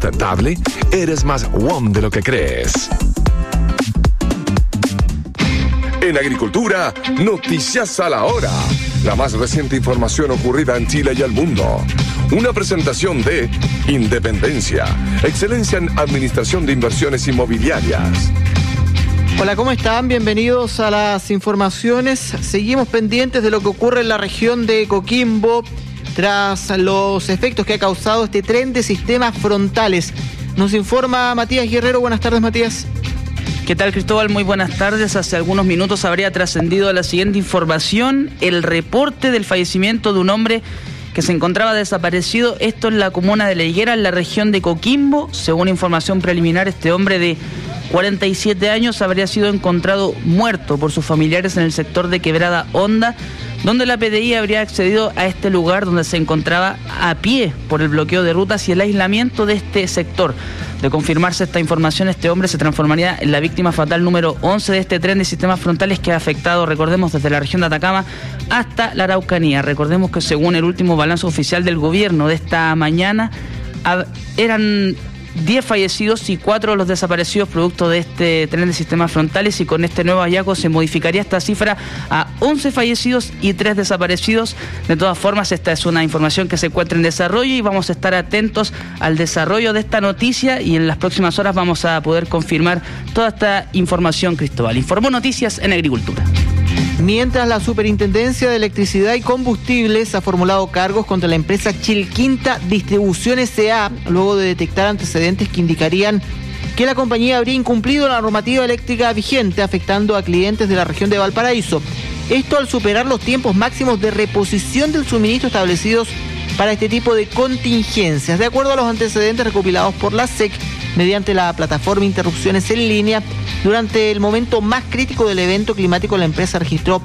sustentable, eres más WOM de lo que crees. En Agricultura, Noticias a la Hora. La más reciente información ocurrida en Chile y el mundo. Una presentación de Independencia, excelencia en administración de inversiones inmobiliarias. Hola, ¿cómo están? Bienvenidos a las informaciones. Seguimos pendientes de lo que ocurre en la región de Coquimbo tras los efectos que ha causado este tren de sistemas frontales. Nos informa Matías Guerrero. Buenas tardes, Matías. ¿Qué tal, Cristóbal? Muy buenas tardes. Hace algunos minutos habría trascendido la siguiente información: el reporte del fallecimiento de un hombre que se encontraba desaparecido, esto en la comuna de La Higuera, en la región de Coquimbo. Según información preliminar, este hombre de 47 años habría sido encontrado muerto por sus familiares en el sector de Quebrada Honda, donde la PDI habría accedido a este lugar donde se encontraba a pie por el bloqueo de rutas y el aislamiento de este sector. De confirmarse esta información, este hombre se transformaría en la víctima fatal número 11 de este tren de sistemas frontales que ha afectado, recordemos, desde la región de Atacama hasta la Araucanía. Recordemos que según el último balance oficial del gobierno de esta mañana, eran 10 fallecidos y 4 los desaparecidos producto de este tren de sistemas frontales, y con este nuevo hallazgo se modificaría esta cifra a 11 fallecidos y 3 desaparecidos. De todas formas, esta es una información que se encuentra en desarrollo y vamos a estar atentos al desarrollo de esta noticia, y en las próximas horas vamos a poder confirmar toda esta información. Cristóbal informó Noticias en Agricultura. Mientras la Superintendencia de Electricidad y Combustibles ha formulado cargos contra la empresa Chilquinta Distribución S.A. luego de detectar antecedentes que indicarían que la compañía habría incumplido la normativa eléctrica vigente, afectando a clientes de la región de Valparaíso. Esto al superar los tiempos máximos de reposición del suministro establecidos para este tipo de contingencias. De acuerdo a los antecedentes recopilados por la SEC mediante la plataforma Interrupciones en Línea, durante el momento más crítico del evento climático, la empresa registró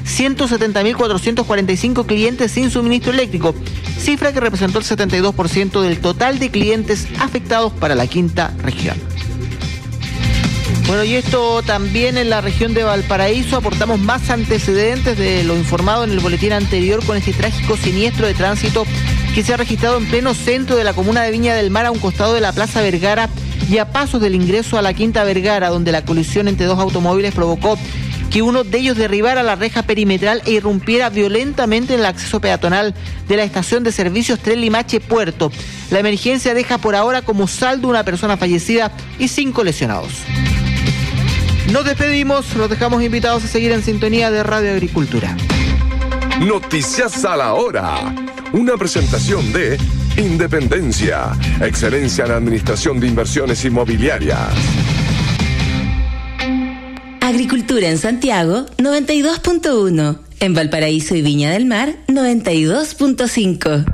170.445 clientes sin suministro eléctrico, cifra que representó el 72% del total de clientes afectados para la quinta región. Bueno, y esto también en la región de Valparaíso. Aportamos más antecedentes de lo informado en el boletín anterior con este trágico siniestro de tránsito que se ha registrado en pleno centro de la comuna de Viña del Mar, a un costado de la Plaza Vergara y a pasos del ingreso a la Quinta Vergara, donde la colisión entre dos automóviles provocó que uno de ellos derribara la reja perimetral e irrumpiera violentamente en el acceso peatonal de la estación de servicios Tren Limache Puerto. La emergencia deja por ahora como saldo una persona fallecida y 5 lesionados. Nos despedimos, los dejamos invitados a seguir en sintonía de Radio Agricultura. Noticias a la Hora. Una presentación de Independencia, excelencia en administración de inversiones inmobiliarias. Agricultura en Santiago, 92.1. En Valparaíso y Viña del Mar, 92.5.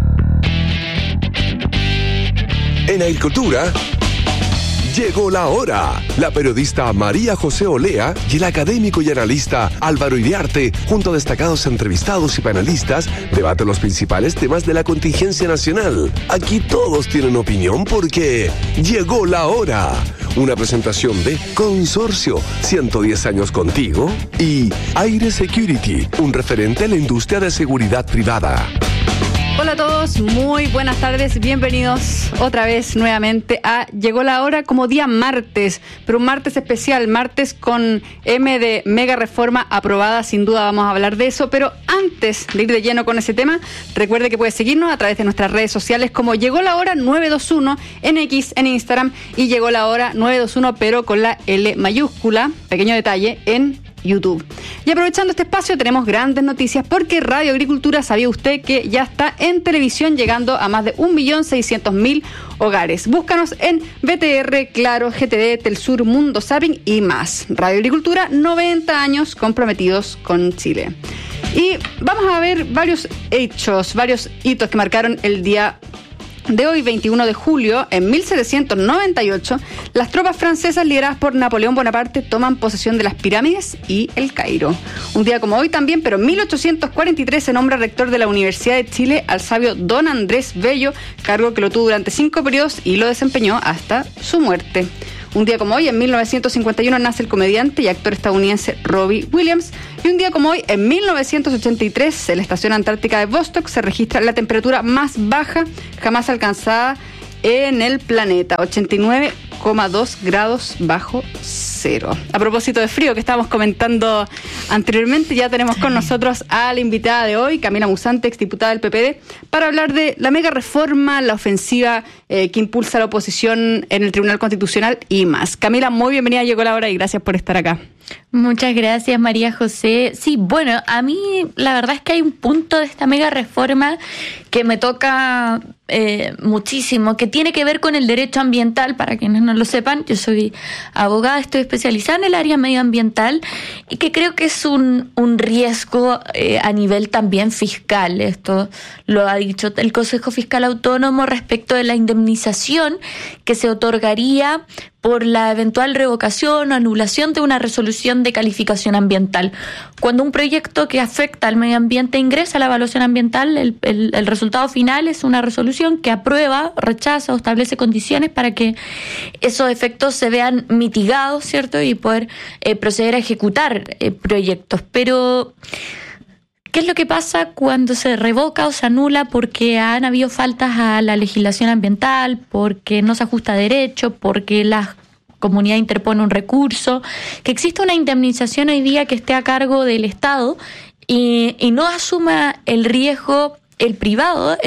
En Agricultura, llegó la hora. La periodista María José Olea y el académico y analista Álvaro Iriarte, junto a destacados entrevistados y panelistas, debaten los principales temas de la contingencia nacional. Aquí todos tienen opinión porque llegó la hora. Una presentación de Consorcio, 110 años contigo, y Aire Security, un referente en la industria de seguridad privada. Hola a todos, muy buenas tardes, bienvenidos otra vez nuevamente a Llegó la Hora como día martes, pero un martes especial, martes con M de mega reforma aprobada, sin duda vamos a hablar de eso, pero antes de ir de lleno con ese tema, recuerde que puede seguirnos a través de nuestras redes sociales como Llegó la Hora 921 en X, en Instagram, y Llegó la Hora 921 pero con la L mayúscula, pequeño detalle, en YouTube. Y aprovechando este espacio tenemos grandes noticias porque Radio Agricultura, ¿sabía usted que ya está en televisión llegando a más de 1.600.000 hogares? Búscanos en BTR, Claro, GTD, Telsur, Mundo Zapping y más. Radio Agricultura, 90 años comprometidos con Chile. Y vamos a ver varios hitos que marcaron el día de hoy, 21 de julio, en 1798, las tropas francesas lideradas por Napoleón Bonaparte toman posesión de las pirámides y el Cairo. Un día como hoy también, pero en 1843, se nombra rector de la Universidad de Chile al sabio Don Andrés Bello, cargo que lo tuvo durante 5 periodos y lo desempeñó hasta su muerte. Un día como hoy, en 1951, nace el comediante y actor estadounidense Robbie Williams. Y un día como hoy, en 1983, en la estación antártica de Vostok se registra la temperatura más baja jamás alcanzada en el planeta, 89,2 grados bajo cero. A propósito de frío que estábamos comentando anteriormente, ya tenemos con nosotros a la invitada de hoy, Camila Musante, exdiputada del PPD, para hablar de la mega reforma, la ofensiva que impulsa la oposición en el Tribunal Constitucional y más. Camila, muy bienvenida, llegó la hora y gracias por estar acá. Muchas gracias, María José. Sí, bueno, a mí la verdad es que hay un punto de esta mega reforma que me toca muchísimo, que tiene que ver con el derecho ambiental. Para quienes no lo sepan, yo soy abogada, estoy especializada en el área medioambiental y que creo que es un riesgo a nivel también fiscal. Esto lo ha dicho el Consejo Fiscal Autónomo respecto de la indemnización que se otorgaría por la eventual revocación o anulación de una resolución de calificación ambiental. Cuando un proyecto que afecta al medio ambiente ingresa a la evaluación ambiental, el resultado final es una resolución que aprueba, rechaza o establece condiciones para que esos efectos se vean mitigados, ¿cierto? Y poder proceder a ejecutar proyectos. Pero ¿qué es lo que pasa cuando se revoca o se anula porque han habido faltas a la legislación ambiental, porque no se ajusta a derecho, porque la comunidad interpone un recurso? Que existe una indemnización hoy día que esté a cargo del Estado y no asuma el riesgo el privado,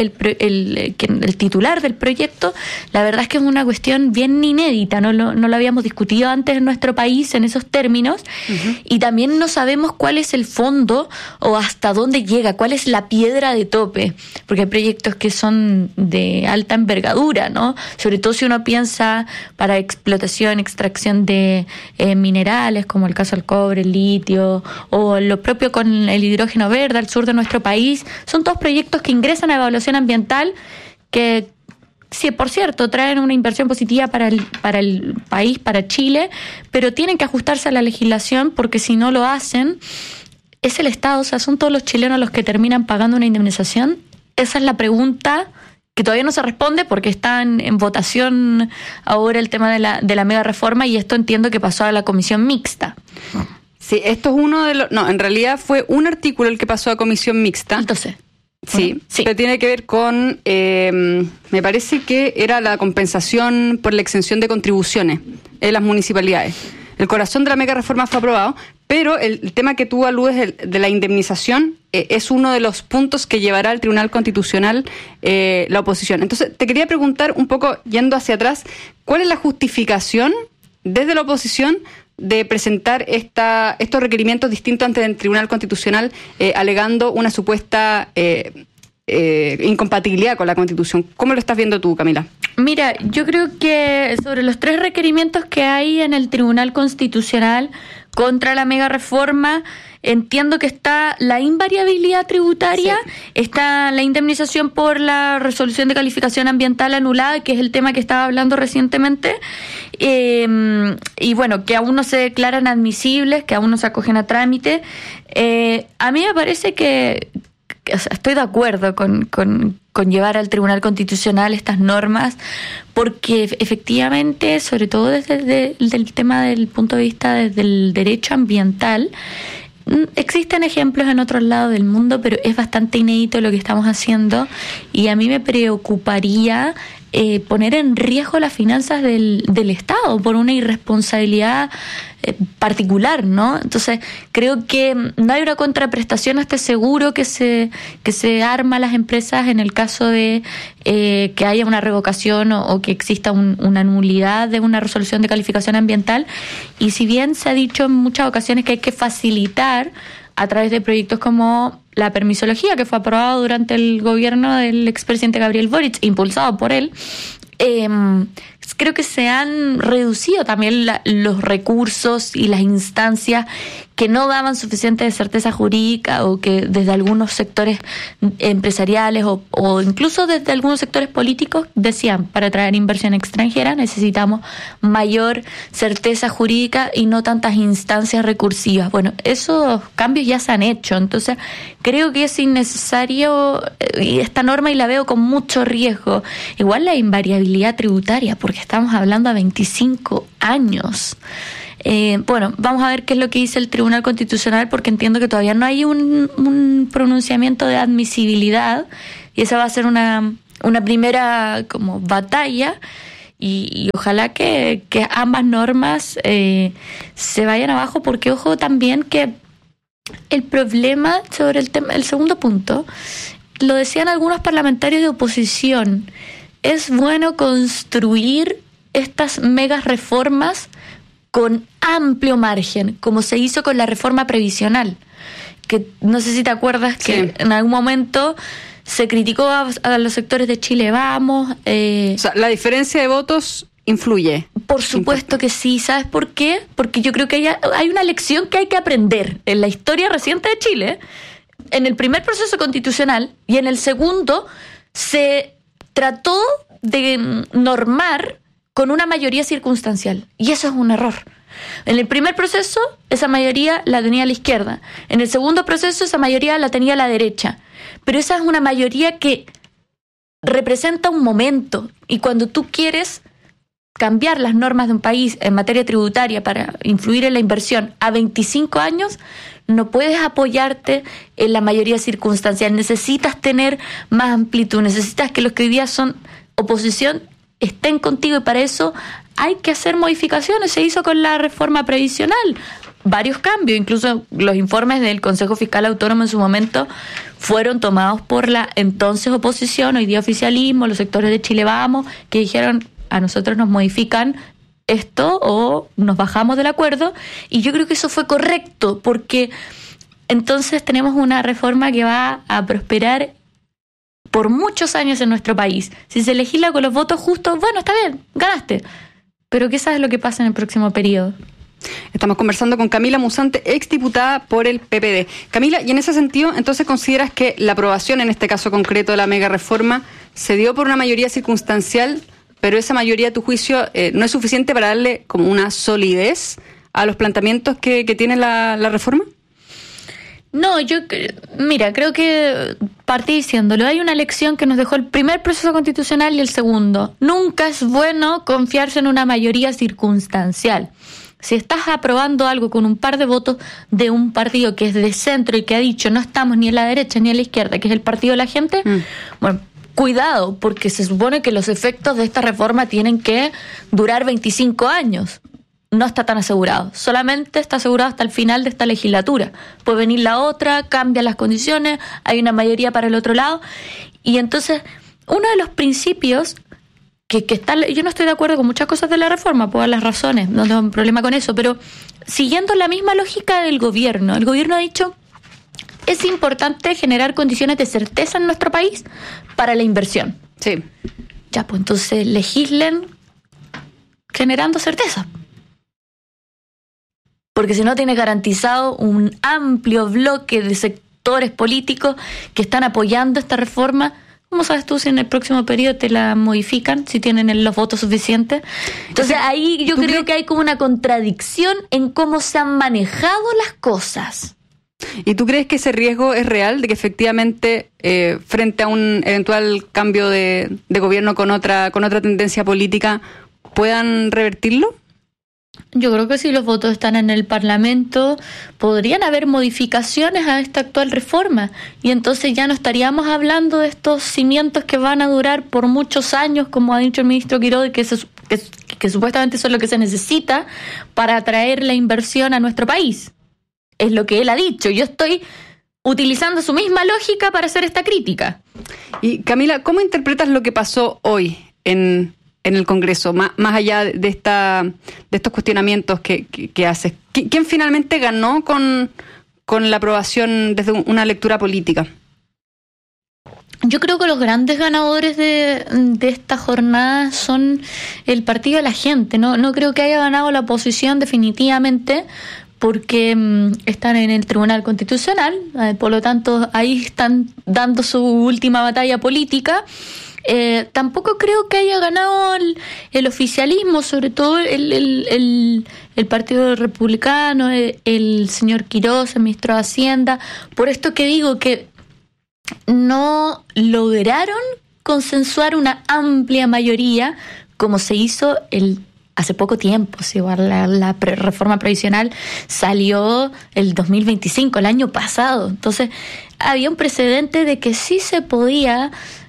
el titular del proyecto. La verdad es que es una cuestión bien inédita, no lo habíamos discutido antes en nuestro país en esos términos. Uh-huh. Y también no sabemos cuál es el fondo o hasta dónde llega, cuál es la piedra de tope, porque hay proyectos que son de alta envergadura, ¿no? Sobre todo si uno piensa para explotación, extracción de minerales, como el caso del cobre, el litio, o lo propio con el hidrógeno verde al sur de nuestro país. Son todos proyectos que ingresan a evaluación ambiental que, sí, por cierto, traen una inversión positiva para el país, para Chile, pero tienen que ajustarse a la legislación porque si no lo hacen, es el Estado, o sea, son todos los chilenos los que terminan pagando una indemnización. Esa es la pregunta que todavía no se responde porque está en votación ahora el tema de la mega reforma, y esto entiendo que pasó a la comisión mixta. Sí, esto es uno de los... No, en realidad fue un artículo el que pasó a comisión mixta. Entonces... Sí, sí, pero tiene que ver con, me parece que era la compensación por la exención de contribuciones en las municipalidades. El corazón de la mega reforma fue aprobado, pero el tema que tú aludes de la indemnización es uno de los puntos que llevará al Tribunal Constitucional la oposición. Entonces, te quería preguntar un poco, yendo hacia atrás, ¿cuál es la justificación desde la oposición de presentar estos requerimientos distintos ante el Tribunal Constitucional, alegando una supuesta incompatibilidad con la Constitución? ¿Cómo lo estás viendo tú, Camila? Mira, yo creo que sobre los 3 requerimientos que hay en el Tribunal Constitucional contra la mega reforma, entiendo que está la invariabilidad tributaria, sí, está la indemnización por la resolución de calificación ambiental anulada, que es el tema que estaba hablando recientemente, y bueno, que aún no se declaran admisibles, que aún no se acogen a trámite. A mí me parece que o sea, estoy de acuerdo con llevar al Tribunal Constitucional estas normas, porque efectivamente, sobre todo desde el tema del punto de vista del derecho ambiental, existen ejemplos en otros lados del mundo, pero es bastante inédito lo que estamos haciendo, y a mí me preocuparía poner en riesgo las finanzas del Estado por una irresponsabilidad particular, ¿no? Entonces, creo que no hay una contraprestación a este seguro que se arma a las empresas en el caso de que haya una revocación o que exista una nulidad de una resolución de calificación ambiental. Y si bien se ha dicho en muchas ocasiones que hay que facilitar a través de proyectos como la permisología, que fue aprobado durante el gobierno del expresidente Gabriel Boric, impulsado por él, creo que se han reducido también los recursos y las instancias que no daban suficiente certeza jurídica, o que desde algunos sectores empresariales o incluso desde algunos sectores políticos decían, para atraer inversión extranjera necesitamos mayor certeza jurídica y no tantas instancias recursivas. Bueno, esos cambios ya se han hecho, entonces creo que es innecesario esta norma, y la veo con mucho riesgo. Igual la invariabilidad tributaria, porque estamos hablando a 25 años. Bueno, vamos a ver qué es lo que dice el Tribunal Constitucional, porque entiendo que todavía no hay un pronunciamiento de admisibilidad, y esa va a ser una una primera como batalla y ojalá que ambas normas se vayan abajo, porque ojo también que el problema sobre el tema, el segundo punto, lo decían algunos parlamentarios de oposición, es bueno construir estas megas reformas con amplio margen, como se hizo con la reforma previsional, que no sé si te acuerdas que en algún momento se criticó a los sectores de Chile Vamos. O sea, la diferencia de votos influye. Por supuesto que sí. ¿Sabes por qué? Porque yo creo que hay una lección que hay que aprender en la historia reciente de Chile. En el primer proceso constitucional y en el segundo se trató de normar con una mayoría circunstancial. Y eso es un error. En el primer proceso, esa mayoría la tenía la izquierda. En el segundo proceso, esa mayoría la tenía la derecha. Pero esa es una mayoría que representa un momento. Y cuando tú quieres cambiar las normas de un país en materia tributaria para influir en la inversión a 25 años, no puedes apoyarte en la mayoría circunstancial. Necesitas tener más amplitud. Necesitas que los que hoy día son oposición estén contigo, y para eso hay que hacer modificaciones. Se hizo con la reforma previsional varios cambios, incluso los informes del Consejo Fiscal Autónomo en su momento fueron tomados por la entonces oposición, hoy día oficialismo, los sectores de Chile Vamos, que dijeron: a nosotros nos modifican esto o nos bajamos del acuerdo, y yo creo que eso fue correcto, porque entonces tenemos una reforma que va a prosperar por muchos años en nuestro país. Si se legisla con los votos justos, bueno, está bien, ganaste. Pero ¿qué sabes lo que pasa en el próximo periodo? Estamos conversando con Camila Musante, exdiputada por el PPD. Camila, y en ese sentido, entonces, ¿consideras que la aprobación, en este caso concreto de la mega reforma, se dio por una mayoría circunstancial, pero esa mayoría, a tu juicio, no es suficiente para darle como una solidez a los planteamientos que tiene la reforma? No, creo que partí diciéndolo. Hay una lección que nos dejó el primer proceso constitucional y el segundo. Nunca es bueno confiarse en una mayoría circunstancial. Si estás aprobando algo con un par de votos de un partido que es de centro y que ha dicho no estamos ni en la derecha ni en la izquierda, que es el partido de la gente, bueno, cuidado, porque se supone que los efectos de esta reforma tienen que durar 25 años. No está tan asegurado, solamente está asegurado hasta el final de esta legislatura. Puede venir la otra, cambian las condiciones, hay una mayoría para el otro lado, y entonces uno de los principios que está, yo no estoy de acuerdo con muchas cosas de la reforma, por las razones, no tengo un problema con eso, pero siguiendo la misma lógica del gobierno, el gobierno ha dicho: es importante generar condiciones de certeza en nuestro país para la inversión. Sí. Ya, pues entonces legislen generando certeza. Porque si no, tiene garantizado un amplio bloque de sectores políticos que están apoyando esta reforma. ¿Cómo sabes tú si en el próximo periodo te la modifican, si tienen los votos suficientes? Entonces ahí yo creo que hay como una contradicción en cómo se han manejado las cosas. ¿Y tú crees que ese riesgo es real, de que efectivamente frente a un eventual cambio de gobierno con otra tendencia política puedan revertirlo? Yo creo que si los votos están en el Parlamento, podrían haber modificaciones a esta actual reforma, y entonces ya no estaríamos hablando de estos cimientos que van a durar por muchos años, como ha dicho el ministro Quiroga, que supuestamente son lo que se necesita para atraer la inversión a nuestro país. Es lo que él ha dicho. Yo estoy utilizando su misma lógica para hacer esta crítica. Y Camila, ¿cómo interpretas lo que pasó hoy en el Congreso, más allá de estos cuestionamientos que haces? ¿Quién finalmente ganó con la aprobación desde una lectura política? Yo creo que los grandes ganadores de esta jornada son el partido de la gente. No creo que haya ganado la oposición definitivamente, porque están en el Tribunal Constitucional, por lo tanto ahí están dando su última batalla política. Tampoco creo que haya ganado el oficialismo, sobre todo el Partido Republicano, el señor Quiroga, el ministro de Hacienda. Por esto que digo que no lograron consensuar una amplia mayoría como se hizo hace poco tiempo. Si la reforma previsional salió el 2025, el año pasado. Entonces había un precedente de que sí se podía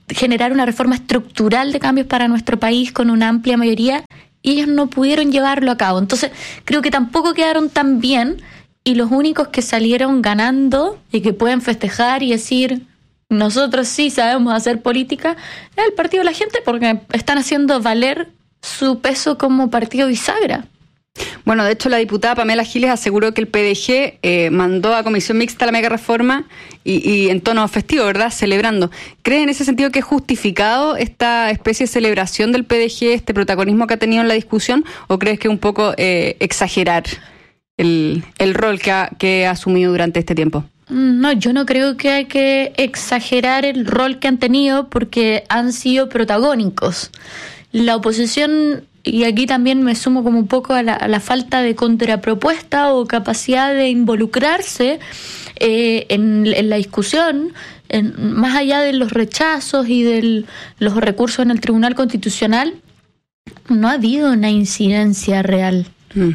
generar una reforma estructural de cambios para nuestro país con una amplia mayoría, y ellos no pudieron llevarlo a cabo. Entonces, creo que tampoco quedaron tan bien, y los únicos que salieron ganando y que pueden festejar y decir, nosotros sí sabemos hacer política, es el Partido de la Gente, porque están haciendo valer su peso como partido bisagra. Bueno, de hecho, la diputada Pamela Giles aseguró que el PDG mandó a comisión mixta la mega reforma y en tono festivo, ¿verdad?, celebrando. ¿Crees en ese sentido que es justificado esta especie de celebración del PDG, este protagonismo que ha tenido en la discusión, o crees que es un poco exagerar el rol que ha asumido durante este tiempo? No, yo no creo que hay que exagerar el rol que han tenido, porque han sido protagónicos. La oposición, y aquí también me sumo como un poco a la falta de contrapropuesta o capacidad de involucrarse en la discusión, más allá de los rechazos y de los recursos en el Tribunal Constitucional, no ha habido una incidencia real.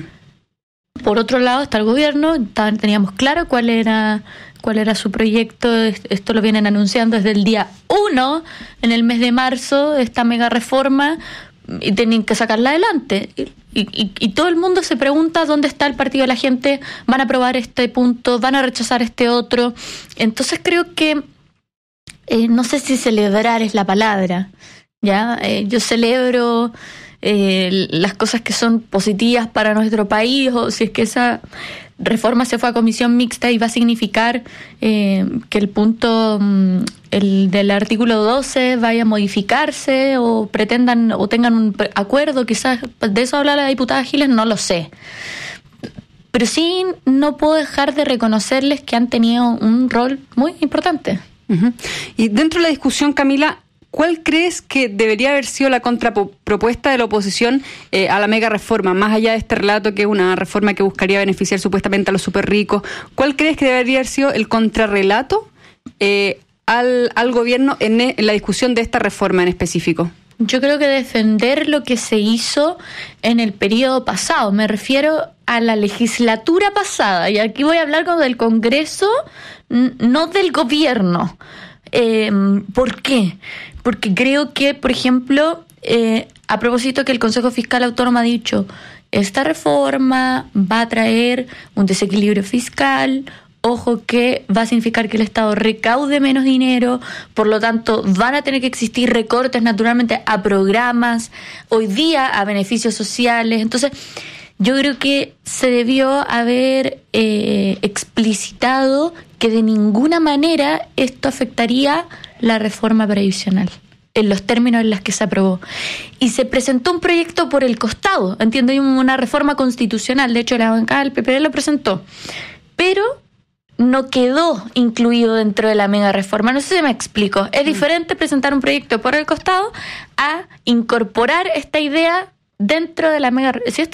Por otro lado está el gobierno, teníamos claro cuál era su proyecto. Esto lo vienen anunciando desde el día 1, en el mes de marzo, esta mega reforma, y tenían que sacarla adelante. Y todo el mundo se pregunta dónde está el Partido de la Gente, van a aprobar este punto, van a rechazar este otro. Entonces creo que, no sé si celebrar es la palabra, ¿ya? Yo celebro las cosas que son positivas para nuestro país, o si es que esa reforma se fue a comisión mixta y va a significar que el punto, el del artículo 12 vaya a modificarse, o pretendan o tengan un acuerdo, quizás de eso habla la diputada Giles, no lo sé. Pero sí no puedo dejar de reconocerles que han tenido un rol muy importante. Uh-huh. Y dentro de la discusión, Camila, ¿cuál crees que debería haber sido la contrapropuesta de la oposición a la mega reforma? Más allá de este relato, que es una reforma que buscaría beneficiar supuestamente a los súper ricos, ¿cuál crees que debería haber sido el contrarrelato al gobierno en la discusión de esta reforma en específico? Yo creo que defender lo que se hizo en el periodo pasado. Me refiero a la legislatura pasada. Y aquí voy a hablar como del Congreso, no del gobierno. ¿Por qué? Porque creo que, por ejemplo, a propósito que el Consejo Fiscal Autónomo ha dicho, esta reforma va a traer un desequilibrio fiscal, ojo que va a significar que el Estado recaude menos dinero, por lo tanto van a tener que existir recortes naturalmente a programas, hoy día a beneficios sociales. Entonces, yo creo que se debió haber explicitado que de ninguna manera esto afectaría la reforma previsional en los términos en los que se aprobó. Y se presentó un proyecto por el costado, entiendo, una reforma constitucional. De hecho, la bancada del PPD lo presentó, pero no quedó incluido dentro de la mega reforma. No sé si me explico. Es diferente presentar un proyecto por el costado a incorporar esta idea dentro de la mega. Si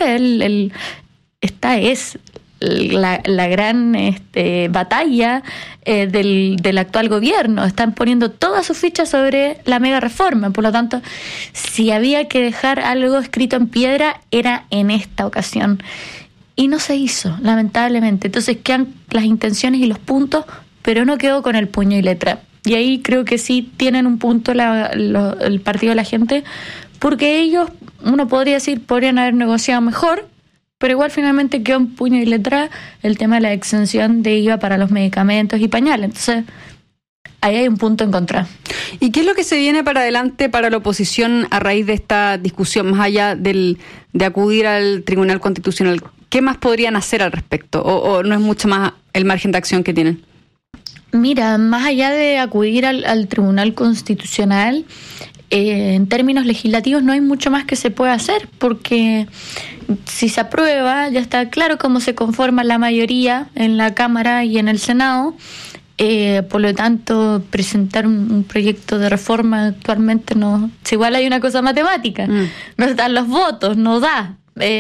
esta es la gran batalla del actual gobierno. Están poniendo todas sus fichas sobre la mega reforma. Por lo tanto, si había que dejar algo escrito en piedra, era en esta ocasión. Y no se hizo, lamentablemente. Entonces quedan las intenciones y los puntos, pero no quedó con el puño y letra. Y ahí creo que sí tienen un punto el Partido de la Gente, porque ellos, uno podría decir, podrían haber negociado mejor, pero igual finalmente quedó en puño y letra el tema de la exención de IVA para los medicamentos y pañales. Entonces, ahí hay un punto en contra. ¿Y qué es lo que se viene para adelante para la oposición a raíz de esta discusión, más allá de acudir al Tribunal Constitucional? ¿Qué más podrían hacer al respecto? ¿O no es mucho más el margen de acción que tienen? Mira, más allá de acudir al Tribunal Constitucional, en términos legislativos no hay mucho más que se pueda hacer, porque si se aprueba, ya está claro cómo se conforma la mayoría en la Cámara y en el Senado. Por lo tanto, presentar un proyecto de reforma actualmente no. Si igual hay una cosa matemática, no están los votos, no da.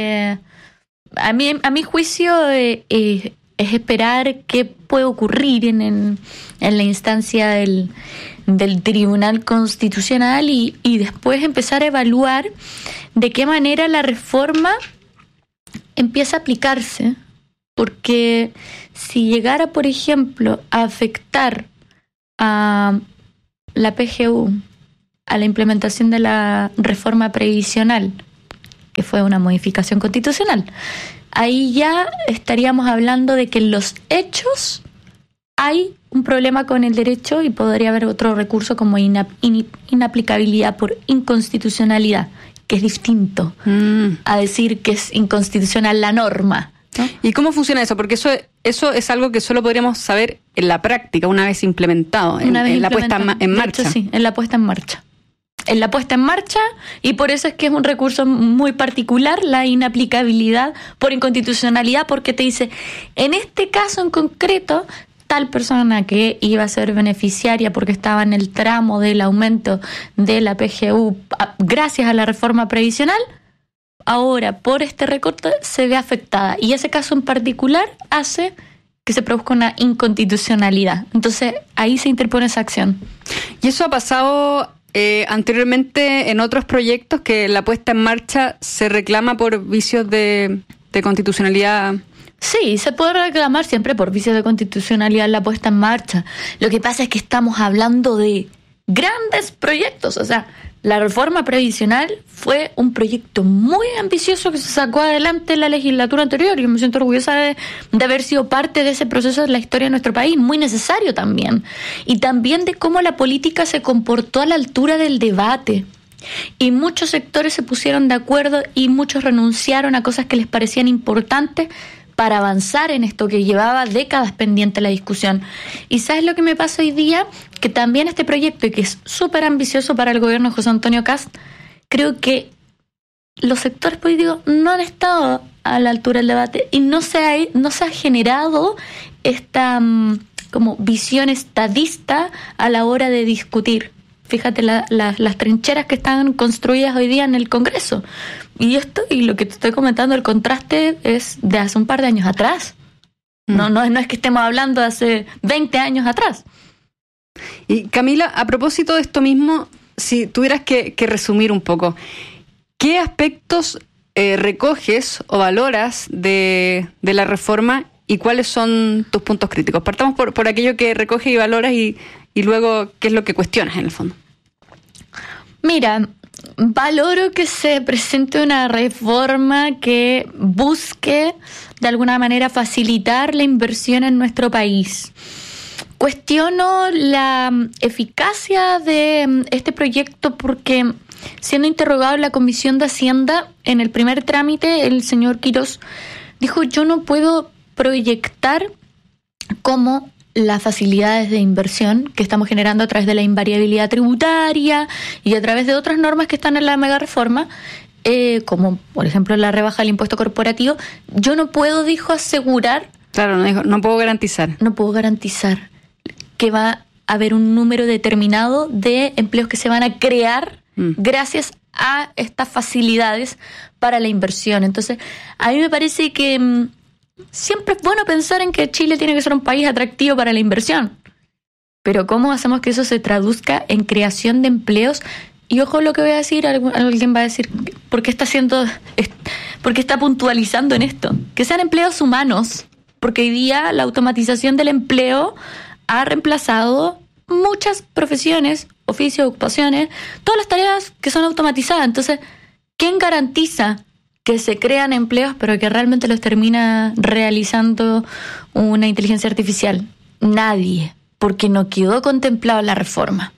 A mi juicio es esperar qué puede ocurrir en la instancia del Tribunal Constitucional y después empezar a evaluar de qué manera la reforma empieza a aplicarse. Porque si llegara, por ejemplo, a afectar a la PGU a la implementación de la reforma previsional, que fue una modificación constitucional. Ahí ya estaríamos hablando de que en los hechos hay un problema con el derecho y podría haber otro recurso como inaplicabilidad por inconstitucionalidad, que es distinto a decir que es inconstitucional la norma, ¿no? ¿Y cómo funciona eso? Porque eso es algo que solo podríamos saber en la práctica, una vez implementado, en la puesta en marcha. De hecho, sí, en la puesta en marcha. En la puesta en marcha, y por eso es que es un recurso muy particular, la inaplicabilidad por inconstitucionalidad, porque te dice, en este caso en concreto, tal persona que iba a ser beneficiaria porque estaba en el tramo del aumento de la PGU gracias a la reforma previsional, ahora por este recorte se ve afectada. Y ese caso en particular hace que se produzca una inconstitucionalidad. Entonces ahí se interpone esa acción. Y eso ha pasado anteriormente en otros proyectos, que la puesta en marcha se reclama por vicios de constitucionalidad. Sí, se puede reclamar siempre por vicios de constitucionalidad la puesta en marcha. Lo que pasa es que estamos hablando de grandes proyectos. O sea, la reforma previsional fue un proyecto muy ambicioso que se sacó adelante en la legislatura anterior. Yo me siento orgullosa de haber sido parte de ese proceso en la historia de nuestro país, muy necesario también. Y también de cómo la política se comportó a la altura del debate. Y muchos sectores se pusieron de acuerdo y muchos renunciaron a cosas que les parecían importantes para avanzar en esto que llevaba décadas pendiente la discusión. ¿Y sabes lo que me pasa hoy día? Que también este proyecto, y que es súper ambicioso para el gobierno de José Antonio Kast, creo que los sectores políticos no han estado a la altura del debate y no se ha generado esta como visión estadista a la hora de discutir. Fíjate las trincheras que están construidas hoy día en el Congreso. Y lo que te estoy comentando, el contraste es de hace un par de años atrás. No es que estemos hablando de hace 20 años atrás. Y Camila, a propósito de esto mismo, si tuvieras que resumir un poco, ¿qué aspectos recoges o valoras de la reforma y cuáles son tus puntos críticos? Partamos por aquello que recoges y valoras y luego qué es lo que cuestionas en el fondo. Mira, valoro que se presente una reforma que busque de alguna manera facilitar la inversión en nuestro país. Cuestiono la eficacia de este proyecto porque, siendo interrogado en la Comisión de Hacienda, en el primer trámite, el señor Quirós dijo: yo no puedo proyectar cómo las facilidades de inversión que estamos generando a través de la invariabilidad tributaria y a través de otras normas que están en la mega reforma, como por ejemplo la rebaja del impuesto corporativo, yo no puedo, dijo, asegurar. Claro, no puedo garantizar. No puedo garantizar que va a haber un número determinado de empleos que se van a crear gracias a estas facilidades para la inversión. Entonces, a mí me parece que siempre es bueno pensar en que Chile tiene que ser un país atractivo para la inversión. Pero ¿cómo hacemos que eso se traduzca en creación de empleos? Y ojo lo que voy a decir, alguien va a decir, ¿por qué está puntualizando en esto? Que sean empleos humanos, porque hoy día la automatización del empleo ha reemplazado muchas profesiones, oficios, ocupaciones, todas las tareas que son automatizadas. Entonces, ¿quién garantiza que se crean empleos pero que realmente los termina realizando una inteligencia artificial? Nadie, porque no quedó contemplado en la reforma.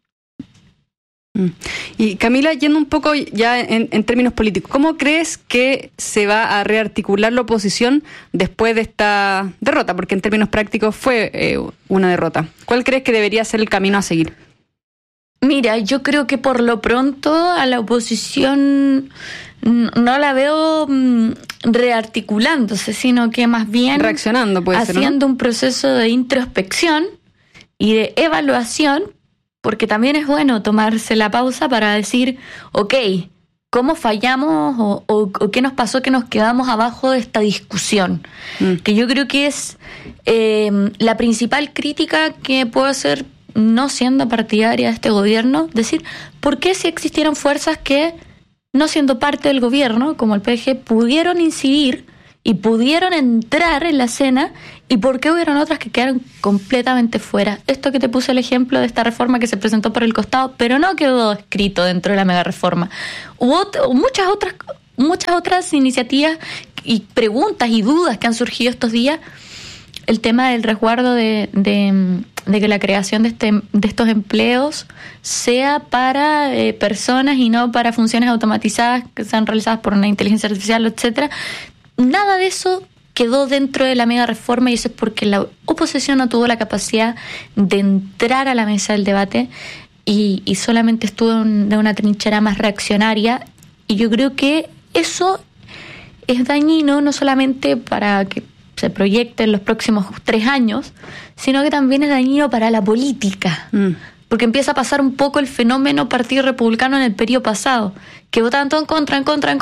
Y Camila, yendo un poco ya en términos políticos, ¿cómo crees que se va a rearticular la oposición después de esta derrota? Porque en términos prácticos fue una derrota. ¿Cuál crees que debería ser el camino a seguir? Mira, yo creo que por lo pronto a la oposición no la veo rearticulándose, sino que más bien reaccionando, puede ser, haciendo un proceso de introspección y de evaluación, porque también es bueno tomarse la pausa para decir, ok, ¿cómo fallamos o qué nos pasó que nos quedamos abajo de esta discusión? Que yo creo que es la principal crítica que puedo hacer, no siendo partidaria de este gobierno, decir, ¿por qué si existieron fuerzas que, no siendo parte del gobierno, como el PG, pudieron incidir y pudieron entrar en la escena, y por qué hubieron otras que quedaron completamente fuera. Esto que te puse el ejemplo de esta reforma que se presentó por el costado, pero no quedó escrito dentro de la mega reforma. Hubo muchas otras iniciativas y preguntas y dudas que han surgido estos días. El tema del resguardo de que la creación de estos empleos sea para personas y no para funciones automatizadas que sean realizadas por una inteligencia artificial, etcétera. Nada de eso quedó dentro de la mega reforma, y eso es porque la oposición no tuvo la capacidad de entrar a la mesa del debate y solamente estuvo de una trinchera más reaccionaria, y yo creo que eso es dañino no solamente para que se proyecte en los próximos 3 años, sino que también es dañino para la política. Porque empieza a pasar un poco el fenómeno Partido Republicano en el periodo pasado, que votaban todo en contra,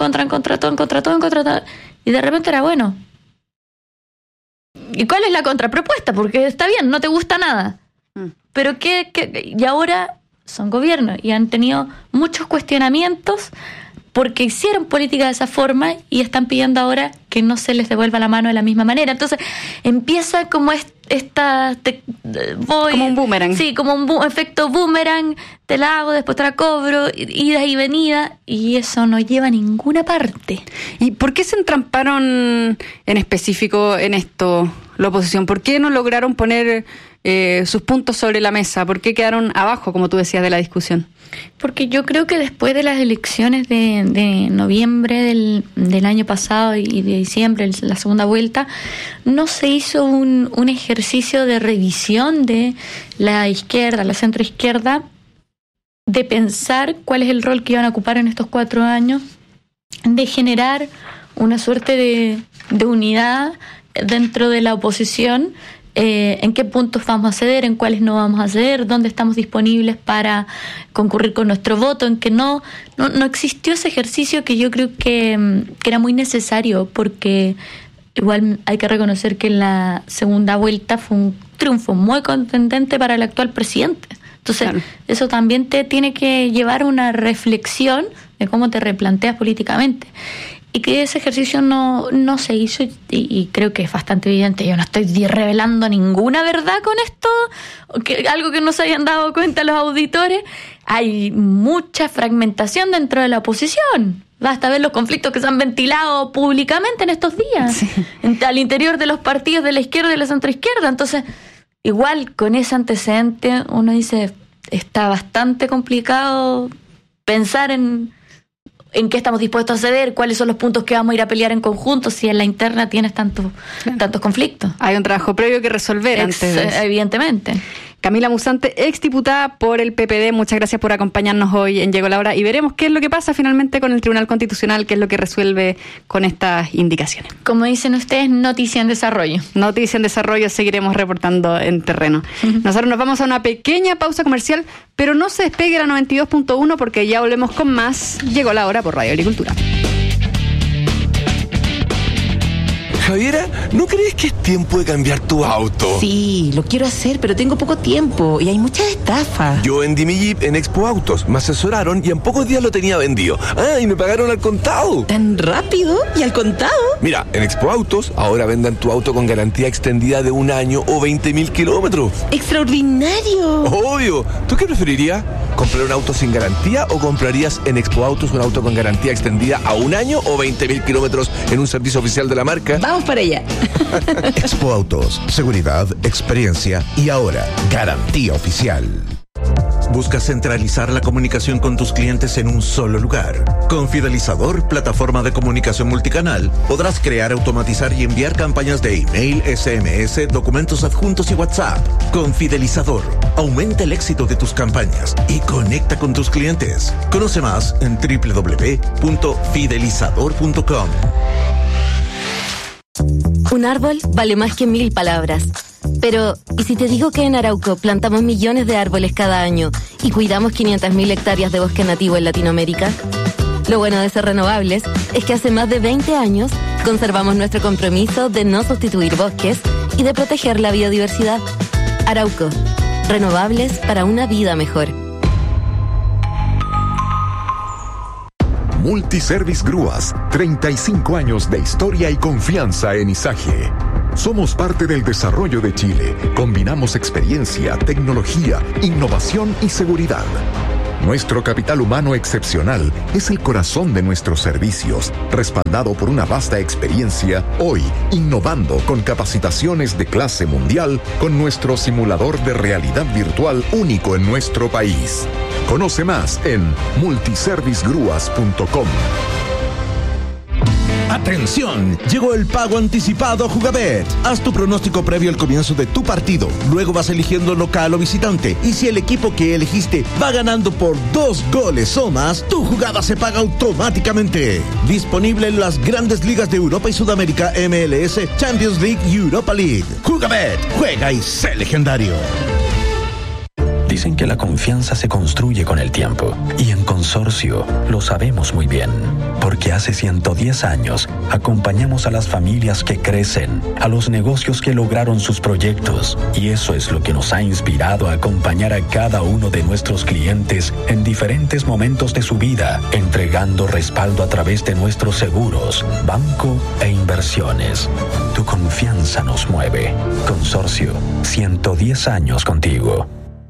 y de repente era bueno. ¿Y cuál es la contrapropuesta? Porque está bien, no te gusta nada. Pero y ahora son gobierno y han tenido muchos cuestionamientos porque hicieron política de esa forma y están pidiendo ahora que no se les devuelva la mano de la misma manera. Entonces empieza como como un boomerang. Sí, como un efecto boomerang, te la hago, después te la cobro, ida y venida, y eso no lleva a ninguna parte. ¿Y por qué se entramparon en específico en esto la oposición? ¿Por qué no lograron poner sus puntos sobre la mesa? ¿Por qué quedaron abajo, como tú decías, de la discusión? Porque yo creo que después de las elecciones de noviembre del año pasado y de diciembre, la segunda vuelta, no se hizo un ejercicio de revisión de la izquierda, la centroizquierda, de pensar cuál es el rol que iban a ocupar en estos 4 años, de generar una suerte de unidad dentro de la oposición. En qué puntos vamos a ceder, en cuáles no vamos a ceder, dónde estamos disponibles para concurrir con nuestro voto, en que no existió ese ejercicio que yo creo que era muy necesario, porque igual hay que reconocer que la segunda vuelta fue un triunfo muy contundente para el actual presidente. Entonces, claro, eso también te tiene que llevar a una reflexión de cómo te replanteas políticamente. Y que ese ejercicio no se hizo, y creo que es bastante evidente. Yo no estoy revelando ninguna verdad con esto, algo que no se hayan dado cuenta los auditores. Hay mucha fragmentación dentro de la oposición. Basta ver los conflictos que se han ventilado públicamente en estos días, sí, al interior de los partidos de la izquierda y de la centroizquierda. Entonces, igual con ese antecedente uno dice, está bastante complicado pensar en qué estamos dispuestos a ceder, cuáles son los puntos que vamos a ir a pelear en conjunto, si en la interna tienes tantos conflictos. Hay un trabajo previo que resolver antes de... Evidentemente. Camila Musante, exdiputada por el PPD, muchas gracias por acompañarnos hoy en Llegó la Hora, y veremos qué es lo que pasa finalmente con el Tribunal Constitucional, qué es lo que resuelve con estas indicaciones. Como dicen ustedes, noticia en desarrollo. Noticia en desarrollo, seguiremos reportando en terreno. Nosotros nos vamos a una pequeña pausa comercial, pero no se despegue la 92.1 porque ya volvemos con más Llegó la Hora por Radio Agricultura. Javiera, ¿no crees que es tiempo de cambiar tu auto? Sí, lo quiero hacer, pero tengo poco tiempo y hay muchas estafas. Yo vendí mi Jeep en Expo Autos, me asesoraron y en pocos días lo tenía vendido. Y me pagaron al contado. ¿Tan rápido? ¿Y al contado? Mira, en Expo Autos ahora venden tu auto con garantía extendida de 1 año o 20.000 kilómetros. ¡Extraordinario! Obvio. ¿Tú qué preferirías? ¿Comprar un auto sin garantía o comprarías en Expo Autos un auto con garantía extendida a 1 año o 20.000 kilómetros en un servicio oficial de la marca? Vamos para allá. Expo Autos, seguridad, experiencia y ahora garantía oficial. ¿Buscas centralizar la comunicación con tus clientes en un solo lugar? Con Fidelizador, plataforma de comunicación multicanal, podrás crear, automatizar y enviar campañas de email, SMS, documentos adjuntos y WhatsApp. Con Fidelizador, aumenta el éxito de tus campañas y conecta con tus clientes. Conoce más en www.fidelizador.com. Un árbol vale más que 1000 palabras. Pero, ¿y si te digo que en Arauco plantamos millones de árboles cada año y cuidamos 500.000 hectáreas de bosque nativo en Latinoamérica? Lo bueno de ser renovables es que hace más de 20 años conservamos nuestro compromiso de no sustituir bosques y de proteger la biodiversidad. Arauco, renovables para una vida mejor. Multiservice Grúas, 35 años de historia y confianza en Izaje. Somos parte del desarrollo de Chile. Combinamos experiencia, tecnología, innovación y seguridad. Nuestro capital humano excepcional es el corazón de nuestros servicios, respaldado por una vasta experiencia, hoy innovando con capacitaciones de clase mundial con nuestro simulador de realidad virtual único en nuestro país. Conoce más en multiservicegrúas.com. ¡Atención! Llegó el pago anticipado a Jugabet. Haz tu pronóstico previo al comienzo de tu partido. Luego vas eligiendo local o visitante. Y si el equipo que elegiste va ganando por 2 goles o más, tu jugada se paga automáticamente. Disponible en las grandes ligas de Europa y Sudamérica, MLS, Champions League y Europa League. Jugabet. Juega y sé legendario. Dicen que la confianza se construye con el tiempo, y en Consorcio lo sabemos muy bien, porque hace 110 años acompañamos a las familias que crecen, a los negocios que lograron sus proyectos, y eso es lo que nos ha inspirado a acompañar a cada uno de nuestros clientes en diferentes momentos de su vida, entregando respaldo a través de nuestros seguros, banco e inversiones. Tu confianza nos mueve. Consorcio, 110 años contigo.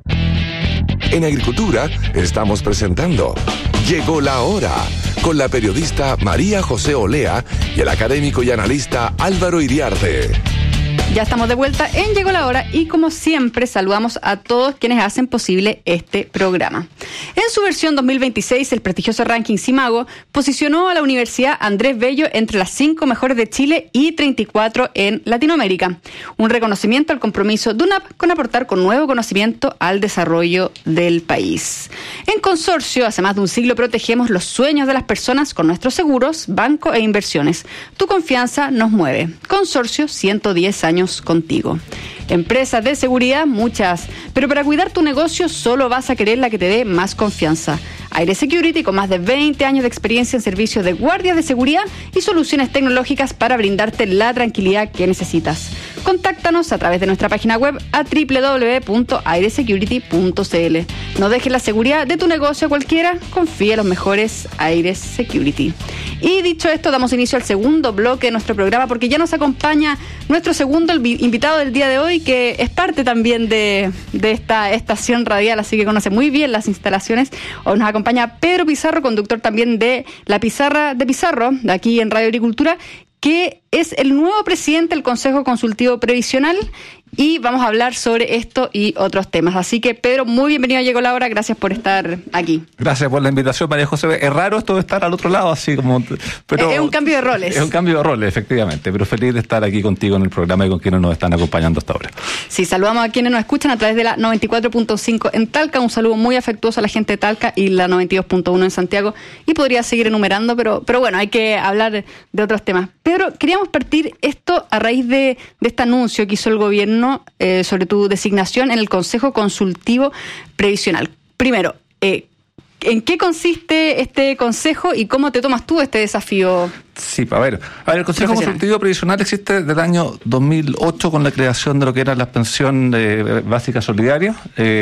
En Agricultura estamos presentando Llegó la Hora, con la periodista María José Olea y el académico y analista Álvaro Iriarte. Ya estamos de vuelta en Llegó la Hora y como siempre saludamos a todos quienes hacen posible este programa. En su versión 2026, el prestigioso ranking Simago posicionó a la Universidad Andrés Bello entre las 5 mejores de Chile y 34 en Latinoamérica. Un reconocimiento al compromiso de UNAP con aportar con nuevo conocimiento al desarrollo del país. En Consorcio, hace más de un siglo protegemos los sueños de las personas con nuestros seguros, banco e inversiones. Tu confianza nos mueve. Consorcio, 110 años contigo. Empresas de seguridad, muchas, pero para cuidar tu negocio solo vas a querer la que te dé más confianza. Aire Security, con más de 20 años de experiencia en servicios de guardia de seguridad y soluciones tecnológicas para brindarte la tranquilidad que necesitas. Contáctanos a través de nuestra página web a www.airesecurity.cl. No dejes la seguridad de tu negocio a cualquiera, confía en los mejores Aire Security. Y dicho esto, damos inicio al segundo bloque de nuestro programa porque ya nos acompaña nuestro segundo invitado del día de hoy, que es parte también de esta estación radial, así que conoce muy bien las instalaciones. Hoy nos acompaña Pedro Pizarro, conductor también de La Pizarra de Pizarro, de aquí en Radio Agricultura, que es el nuevo presidente del Consejo Consultivo Previsional, y vamos a hablar sobre esto y otros temas. Así que, Pedro, muy bienvenido a Llegó la Hora, gracias por estar aquí. Gracias por la invitación, María José. Es raro esto de estar al otro lado, así como... pero es un cambio de roles. Es un cambio de roles, efectivamente, pero feliz de estar aquí contigo en el programa y con quienes nos están acompañando hasta ahora. Sí, saludamos a quienes nos escuchan a través de la 94.5 en Talca, un saludo muy afectuoso a la gente de Talca, y la 92.1 en Santiago, y podría seguir enumerando, pero bueno, hay que hablar de otros temas. Pedro, queríamos partir esto a raíz de este anuncio que hizo el gobierno sobre tu designación en el Consejo Consultivo Previsional. Primero, ¿en qué consiste este consejo y cómo te tomas tú este desafío? Sí, a ver, el Consejo Consultivo Previsional existe desde el año 2008 con la creación de lo que era la pensión básica solidaria,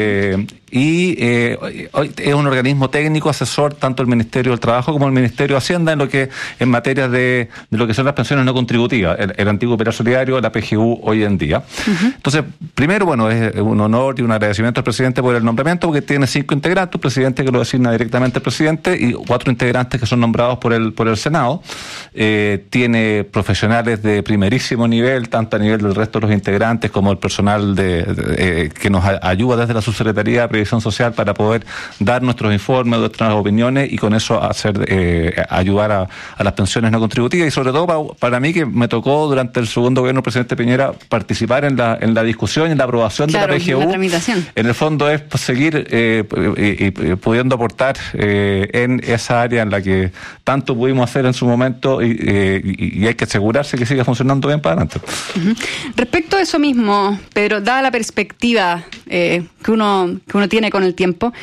y hoy es un organismo técnico asesor tanto el Ministerio del Trabajo como el Ministerio de Hacienda en materia de lo que son las pensiones no contributivas, el antiguo Pilar Solidario, la PGU hoy en día. Entonces, primero, bueno, es un honor y un agradecimiento al presidente por el nombramiento, porque tiene 5 integrantes, un presidente que lo designa directamente el presidente y 4 integrantes que son nombrados por el Senado. Tiene profesionales de primerísimo nivel, tanto a nivel del resto de los integrantes como el personal que nos ayuda desde la Subsecretaría de Previsión Social para poder dar nuestros informes, nuestras opiniones y con eso ayudar a las pensiones no contributivas. Y sobre todo para mí, que me tocó durante el segundo gobierno del presidente Piñera participar en la discusión y en la aprobación de la PGU. La tramitación. En el fondo es seguir pudiendo aportar en esa área en la que tanto pudimos hacer en su momento, y hay que asegurarse que siga funcionando bien para adelante. Respecto a eso mismo, Pedro, dada la perspectiva que uno tiene con el tiempo,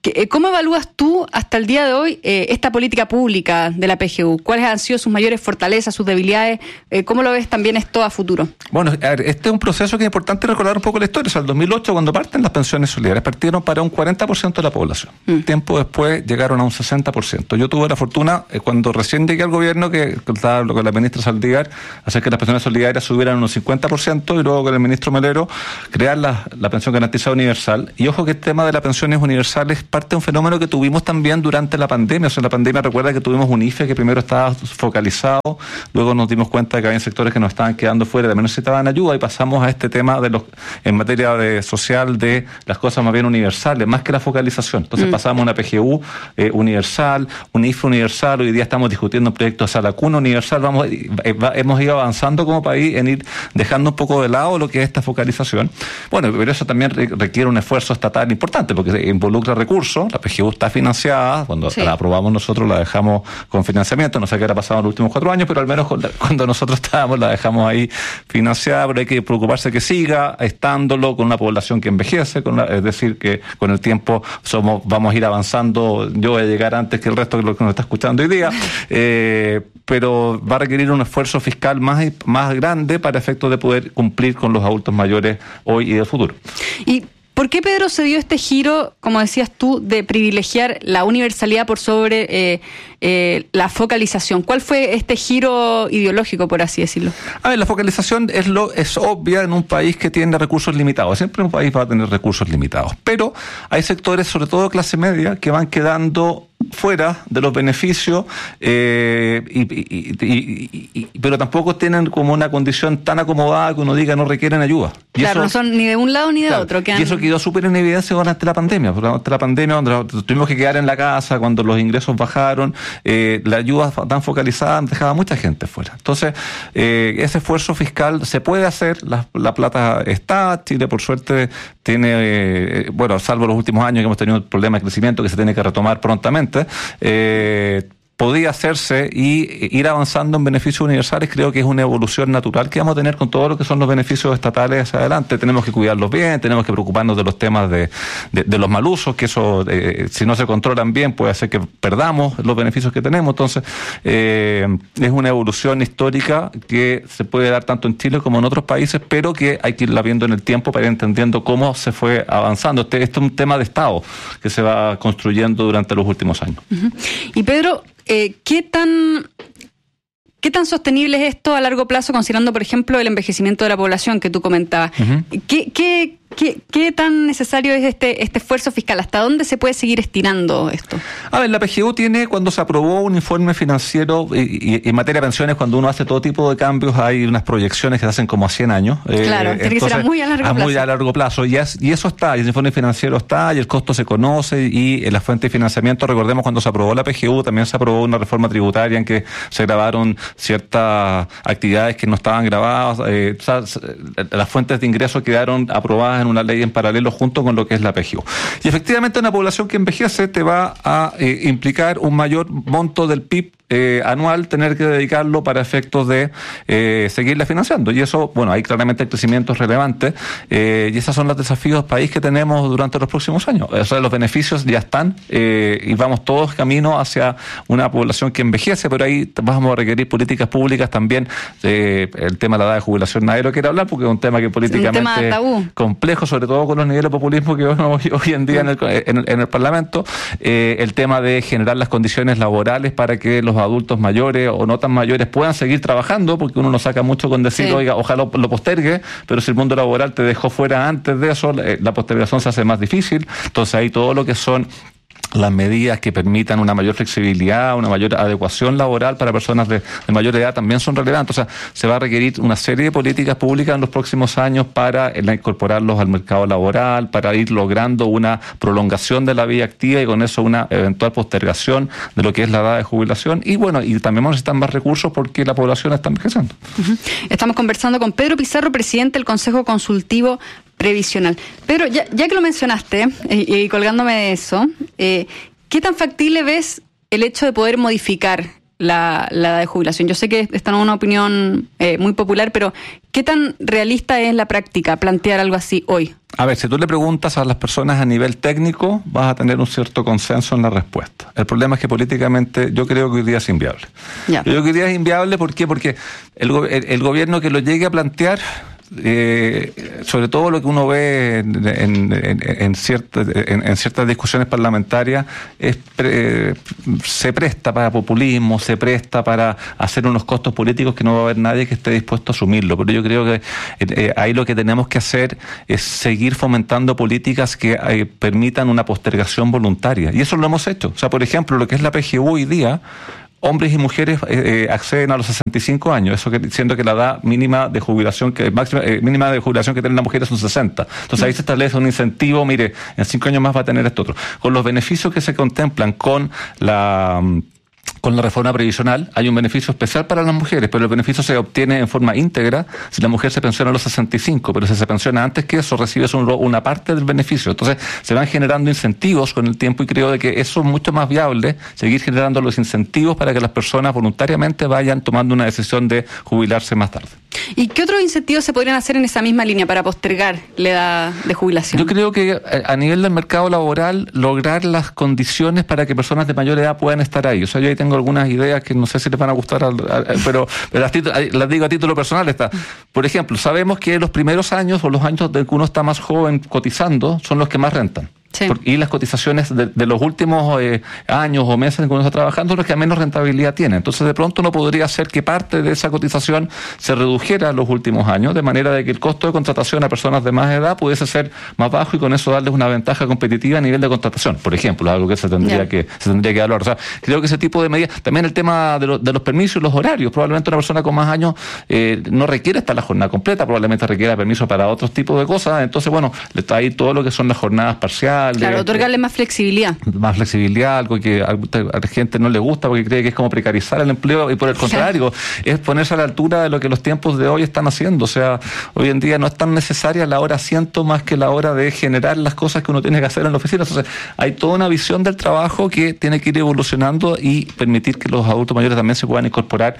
¿Cómo evalúas tú hasta el día de hoy esta política pública de la PGU? ¿Cuáles han sido sus mayores fortalezas, sus debilidades? ¿Cómo lo ves también esto a futuro? Bueno, este es un proceso que es importante recordar un poco la historia. O sea, el 2008, cuando parten las pensiones solidarias, partieron para un 40% de la población. Tiempo después llegaron a un 60%. Yo tuve la fortuna, cuando recién llegué al gobierno, que estaba con la ministra Saldívar, hacer que las pensiones solidarias subieran un 50%, y luego con el ministro Melero, crear la pensión garantizada universal. Y ojo que el tema de las pensiones universales parte de un fenómeno que tuvimos también durante la pandemia. O sea, en la pandemia recuerda que tuvimos un IFE que primero estaba focalizado, luego nos dimos cuenta de que había sectores que nos estaban quedando fuera, también necesitaban ayuda, y pasamos a este tema en materia social de las cosas más bien universales, más que la focalización. Entonces pasamos a una PGU universal, un IFE universal, hoy día estamos discutiendo proyectos a la cuna universal, hemos ido avanzando como país en ir dejando un poco de lado lo que es esta focalización. Bueno, pero eso también requiere un esfuerzo estatal importante, porque involucra recursos. La PGU está financiada, cuando la aprobamos nosotros la dejamos con financiamiento, no sé qué habrá pasado en los últimos 4 años, pero al menos cuando nosotros estábamos la dejamos ahí financiada, pero hay que preocuparse que siga estándolo con una población que envejece, es decir, que con el tiempo vamos a ir avanzando. Yo voy a llegar antes que el resto de lo que nos está escuchando hoy día, pero va a requerir un esfuerzo fiscal más grande para efectos de poder cumplir con los adultos mayores hoy y del futuro. Y ¿por qué, Pedro, se dio este giro, como decías tú, de privilegiar la universalidad por sobre la focalización? ¿Cuál fue este giro ideológico, por así decirlo? A ver, la focalización es obvia en un país que tiene recursos limitados. Siempre un país va a tener recursos limitados. Pero hay sectores, sobre todo clase media, que van quedando fuera de los beneficios, pero tampoco tienen como una condición tan acomodada que uno diga no requieren ayuda. Claro, no son ni de un lado ni de otro. Y eso quedó súper en evidencia durante la pandemia. Durante la pandemia, donde tuvimos que quedar en la casa, cuando los ingresos bajaron, la ayuda tan focalizada dejaba a mucha gente fuera. Entonces, ese esfuerzo fiscal se puede hacer, la plata está, Chile por suerte tiene, salvo los últimos años que hemos tenido un problema de crecimiento que se tiene que retomar prontamente, podía hacerse y ir avanzando en beneficios universales. Creo que es una evolución natural que vamos a tener con todo lo que son los beneficios estatales hacia adelante. Tenemos que cuidarlos bien, tenemos que preocuparnos de los temas de los malusos, que eso, si no se controlan bien, puede hacer que perdamos los beneficios que tenemos. Entonces, es una evolución histórica que se puede dar tanto en Chile como en otros países, pero que hay que irla viendo en el tiempo para ir entendiendo cómo se fue avanzando. Este es un tema de Estado que se va construyendo durante los últimos años. Y Pedro, ¿qué tan sostenible es esto a largo plazo, considerando, por ejemplo, el envejecimiento de la población que tú comentabas? ¿Qué tan necesario es este esfuerzo fiscal? ¿Hasta dónde se puede seguir estirando esto? A ver, la PGU tiene, cuando se aprobó un informe financiero y en materia de pensiones, cuando uno hace todo tipo de cambios, hay unas proyecciones que se hacen como a 100 años. Claro, tiene que ser a muy a largo plazo. Muy a largo plazo. Y eso está, y ese informe financiero está, y el costo se conoce, y la fuente de financiamiento, recordemos cuando se aprobó la PGU, también se aprobó una reforma tributaria en que se grabaron ciertas actividades que no estaban grabadas. Las fuentes de ingresos quedaron aprobadas en una ley en paralelo junto con lo que es la PGU. Y efectivamente una población que envejece te va a implicar un mayor monto del PIB anual, tener que dedicarlo para efectos de seguirla financiando. Y eso, hay claramente el crecimiento es relevante, y esos son los desafíos país que tenemos durante los próximos años. O sea, los beneficios ya están, y vamos todos camino hacia una población que envejece, pero ahí vamos a requerir políticas públicas también. El tema de la edad de jubilación nadie lo quiere hablar porque es un tema que políticamente es complejo, sobre todo con los niveles de populismo que vemos hoy en día en el Parlamento. El tema de generar las condiciones laborales para que los adultos mayores o no tan mayores puedan seguir trabajando, porque uno no saca mucho con decir, oiga, ojalá lo postergue, pero si el mundo laboral te dejó fuera antes de eso, la postergación se hace más difícil. Entonces ahí todo lo que son las medidas que permitan una mayor flexibilidad, una mayor adecuación laboral para personas de mayor edad también son relevantes. O sea, se va a requerir una serie de políticas públicas en los próximos años para incorporarlos al mercado laboral, para ir logrando una prolongación de la vida activa y con eso una eventual postergación de lo que es la edad de jubilación. Y y también necesitan más recursos porque la población está envejeciendo. Estamos conversando con Pedro Pizarro, presidente del Consejo Consultivo Previsional. Pero ya que lo mencionaste, y colgándome de eso, ¿qué tan factible ves el hecho de poder modificar la edad de jubilación. Yo sé que esta no es una opinión muy popular, pero ¿qué tan realista es la práctica plantear algo así hoy? A ver, si tú le preguntas a las personas a nivel técnico, vas a tener un cierto consenso en la respuesta. El problema es que políticamente yo creo que hoy día es inviable. Yo creo que hoy día es inviable, ¿por qué? Porque el gobierno que lo llegue a plantear, sobre todo lo que uno ve en ciertas discusiones parlamentarias, se presta para populismo, se presta para hacer unos costos políticos que no va a haber nadie que esté dispuesto a asumirlo. Pero yo creo que ahí lo que tenemos que hacer es seguir fomentando políticas que permitan una postergación voluntaria. Y eso lo hemos hecho. O sea, por ejemplo, lo que es la PGU hoy día, hombres y mujeres acceden a los 65 años, eso siendo que la edad mínima de jubilación mínima de jubilación que tiene la mujer son 60. Entonces ahí se establece un incentivo, mire, en 5 años más va a tener esto otro. Con los beneficios que se contemplan con la reforma previsional, hay un beneficio especial para las mujeres, pero el beneficio se obtiene en forma íntegra si la mujer se pensiona a los 65, pero si se pensiona antes que eso, recibe una parte del beneficio. Entonces, se van generando incentivos con el tiempo y creo de que eso es mucho más viable, seguir generando los incentivos para que las personas voluntariamente vayan tomando una decisión de jubilarse más tarde. ¿Y qué otros incentivos se podrían hacer en esa misma línea para postergar la edad de jubilación? Yo creo que a nivel del mercado laboral, lograr las condiciones para que personas de mayor edad puedan estar ahí. O sea, yo ahí tengo algunas ideas que no sé si les van a gustar, pero las digo a título personal. Por ejemplo, sabemos que los primeros años o los años de que uno está más joven cotizando son los que más rentan. Sí. Y las cotizaciones de los últimos años o meses en que uno está trabajando son los que menos rentabilidad tienen. Entonces, de pronto, uno podría hacer que parte de esa cotización se redujera en los últimos años, de manera de que el costo de contratación a personas de más edad pudiese ser más bajo y con eso darles una ventaja competitiva a nivel de contratación. Por ejemplo, algo que se tendría que evaluar. O sea, creo que ese tipo de medidas, también el tema de los permisos y los horarios. Probablemente una persona con más años no requiere estar la jornada completa, probablemente requiera permiso para otros tipos de cosas. Entonces, bueno, le está ahí todo lo que son las jornadas parciales. Claro, otorgarle más flexibilidad. Más flexibilidad, algo que a la gente no le gusta porque cree que es como precarizar el empleo y por el contrario, es ponerse a la altura de lo que los tiempos de hoy están haciendo. O sea, hoy en día no es tan necesaria la hora asiento más que la hora de generar las cosas que uno tiene que hacer en la oficina. Entonces, hay toda una visión del trabajo que tiene que ir evolucionando y permitir que los adultos mayores también se puedan incorporar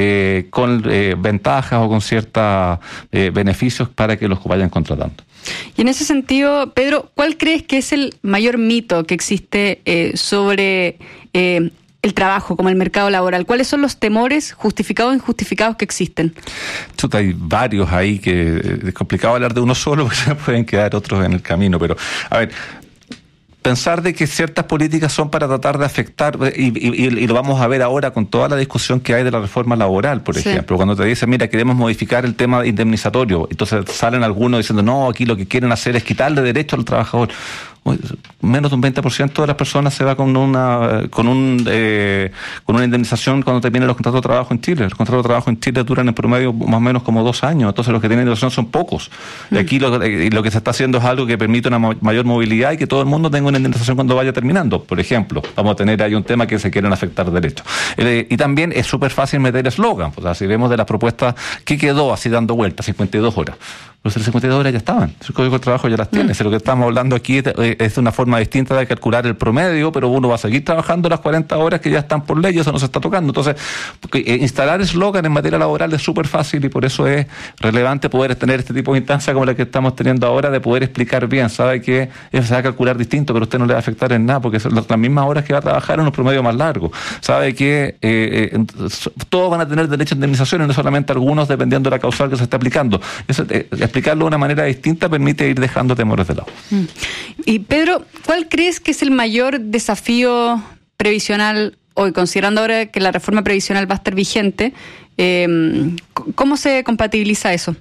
con ventajas o con ciertos beneficios para que los vayan contratando. Y en ese sentido, Pedro, ¿cuál crees que es el mayor mito que existe sobre el trabajo, como el mercado laboral? ¿Cuáles son los temores justificados e injustificados que existen? Hay varios ahí que es complicado hablar de uno solo porque se pueden quedar otros en el camino, pero a ver, pensar de que ciertas políticas son para tratar de afectar, y lo vamos a ver ahora con toda la discusión que hay de la reforma laboral, por ejemplo, cuando te dicen, mira, queremos modificar el tema indemnizatorio, entonces salen algunos diciendo, no, aquí lo que quieren hacer es quitarle derecho al trabajador. Menos de un 20% de las personas se va con una indemnización cuando terminen los contratos de trabajo en Chile. Los contratos de trabajo en Chile duran en promedio más o menos como 2 años, entonces los que tienen indemnización son pocos. Y aquí lo que se está haciendo es algo que permite una mayor movilidad y que todo el mundo tenga una indemnización cuando vaya terminando. Por ejemplo, vamos a tener ahí un tema que se quieren afectar derechos. Y también es súper fácil meter eslogan. O sea, si vemos de las propuestas que quedó así dando vueltas, 52 horas. Los 52 horas ya estaban, el Código de Trabajo ya las tiene. Lo que estamos hablando aquí es una forma distinta de calcular el promedio, pero uno va a seguir trabajando las 40 horas que ya están por ley, eso no se está tocando. Entonces, instalar eslogan en materia laboral es súper fácil y por eso es relevante poder tener este tipo de instancias como la que estamos teniendo ahora, de poder explicar bien. Sabe que se va a calcular distinto, pero usted no le va a afectar en nada, porque son las mismas horas que va a trabajar en un promedio más largo. Sabe que todos van a tener derecho a indemnización y no solamente algunos, dependiendo de la causal que se esté aplicando. Explicarlo de una manera distinta permite ir dejando temores de lado. Y Pedro, ¿cuál crees que es el mayor desafío previsional hoy, considerando ahora que la reforma previsional va a estar vigente? ¿Cómo se compatibiliza eso?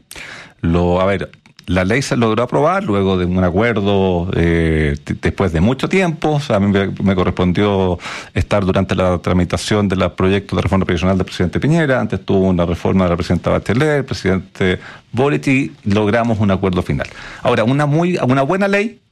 La ley se logró aprobar luego de un acuerdo después de mucho tiempo. O sea, a mí me correspondió estar durante la tramitación del proyecto de reforma previsional del presidente Piñera. Antes tuvo una reforma de la presidenta Bachelet, el presidente Boric, y logramos un acuerdo final. Ahora, una buena ley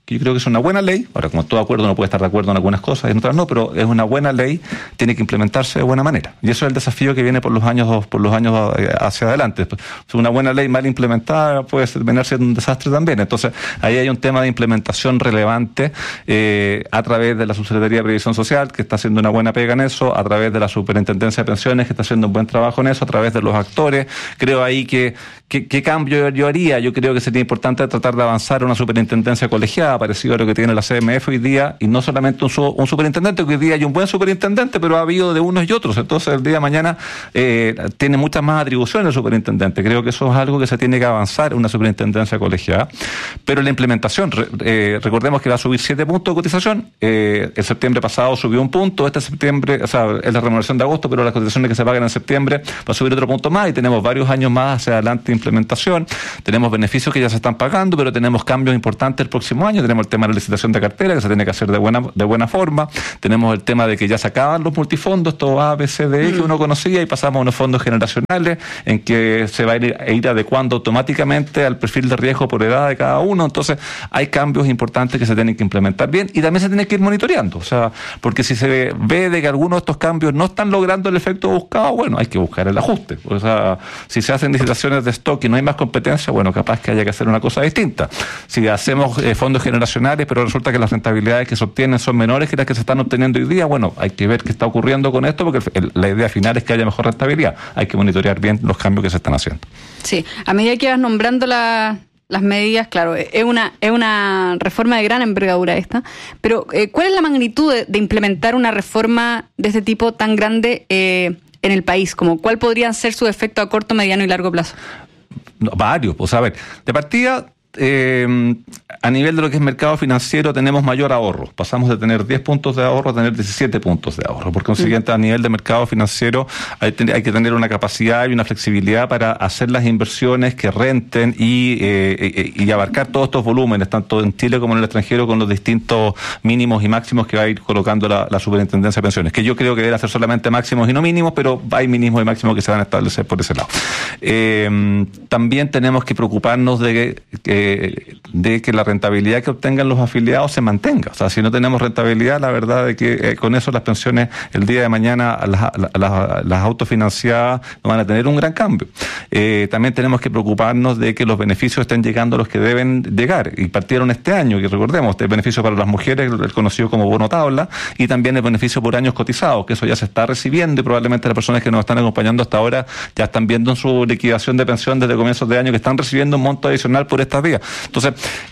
que yo creo que es una buena ley. Ahora, como todo acuerdo, uno puede estar de acuerdo en algunas cosas, en otras no, pero es una buena ley, tiene que implementarse de buena manera. Y eso es el desafío que viene por los años hacia adelante. Una buena ley mal implementada puede terminar siendo un desastre también. Entonces, ahí hay un tema de implementación relevante a través de la Subsecretaría de Previsión Social, que está haciendo una buena pega en eso, a través de la Superintendencia de Pensiones, que está haciendo un buen trabajo en eso, a través de los actores. Creo ahí ¿qué cambio yo haría? Yo creo que sería importante tratar de avanzar a una superintendencia colegiada, parecido a lo que tiene la CMF hoy día, y no solamente un superintendente, que hoy día hay un buen superintendente, pero ha habido de unos y otros. Entonces, el día de mañana tiene muchas más atribuciones el superintendente. Creo que eso es algo que se tiene que avanzar en una superintendencia colegiada. Pero la implementación, recordemos que va a subir 7 puntos de cotización. El septiembre pasado subió 1 punto, este septiembre, o sea, es la remuneración de agosto, pero las cotizaciones que se pagan en septiembre va a subir otro punto más, y tenemos varios años más hacia adelante de implementación. Tenemos beneficios que ya se están pagando, pero tenemos cambios importantes el próximo año. Tenemos el tema de la licitación de cartera, que se tiene que hacer de buena forma. Tenemos el tema de que ya se acaban los multifondos, estos A, B, C, D, que uno conocía, y pasamos a unos fondos generacionales en que se va a ir adecuando automáticamente al perfil de riesgo por edad de cada uno. Entonces, hay cambios importantes que se tienen que implementar bien, y también se tiene que ir monitoreando. O sea, porque si se ve de que algunos de estos cambios no están logrando el efecto buscado, bueno, hay que buscar el ajuste. O sea, si se hacen licitaciones de stock y no hay más competencia, bueno, capaz que haya que hacer una cosa distinta. Si hacemos fondos generacionales, pero resulta que las rentabilidades que se obtienen son menores que las que se están obteniendo hoy día, bueno, hay que ver qué está ocurriendo con esto, porque la idea final es que haya mejor rentabilidad. Hay que monitorear bien los cambios que se están haciendo. Sí, a medida que vas nombrando las medidas, claro, es una reforma de gran envergadura esta, pero ¿cuál es la magnitud de implementar una reforma de este tipo tan grande en el país? Como, ¿cuál podrían ser sus efectos a corto, mediano y largo plazo? No, varios, pues a ver, de partida, a nivel de lo que es mercado financiero tenemos mayor ahorro. Pasamos de tener 10 puntos de ahorro a tener 17 puntos de ahorro. Por consiguiente, a nivel de mercado financiero hay que tener una capacidad y una flexibilidad para hacer las inversiones que renten y abarcar todos estos volúmenes, tanto en Chile como en el extranjero, con los distintos mínimos y máximos que va a ir colocando la Superintendencia de Pensiones, que yo creo que deben ser solamente máximos y no mínimos, pero hay mínimos y máximos que se van a establecer por ese lado. También tenemos que preocuparnos de que la rentabilidad que obtengan los afiliados se mantenga. O sea, si no tenemos rentabilidad, la verdad es que con eso las pensiones el día de mañana, las autofinanciadas, no van a tener un gran cambio. También tenemos que preocuparnos de que los beneficios estén llegando a los que deben llegar, y partieron este año, que recordemos, el beneficio para las mujeres, el conocido como bono tabla, y también el beneficio por años cotizados, que eso ya se está recibiendo, y probablemente las personas que nos están acompañando hasta ahora ya están viendo en su liquidación de pensión desde comienzos de año que están recibiendo un monto adicional por estas vías. Entonces,